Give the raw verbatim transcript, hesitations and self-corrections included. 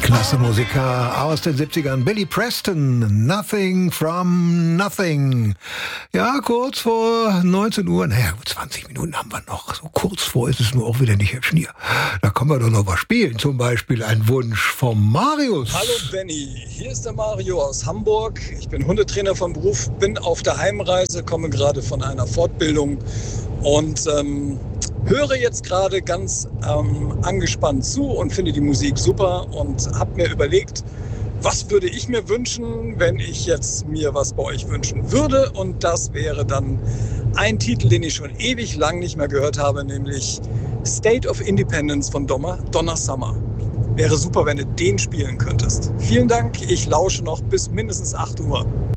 Klasse Musiker aus den siebzigern. Billy Preston, Nothing from Nothing. Ja, kurz vor neunzehn Uhr, naja, zwanzig Minuten haben wir noch. So kurz vor ist es nur auch wieder nicht hübsch hier. Da können wir doch noch was spielen. Zum Beispiel ein Wunsch vom Marius. Hallo Benny, hier ist der Mario aus Hamburg. Ich bin Hundetrainer vom Beruf, bin auf der Heimreise, komme gerade von einer Fortbildung und ähm, höre jetzt gerade ganz ähm, angespannt zu und finde die Musik super und habe mir überlegt, was würde ich mir wünschen, wenn ich jetzt mir was bei euch wünschen würde. Und das wäre dann ein Titel, den ich schon ewig lang nicht mehr gehört habe, nämlich State of Independence von Donna, Donna Summer. Wäre super, wenn du den spielen könntest. Vielen Dank, ich lausche noch bis mindestens acht Uhr.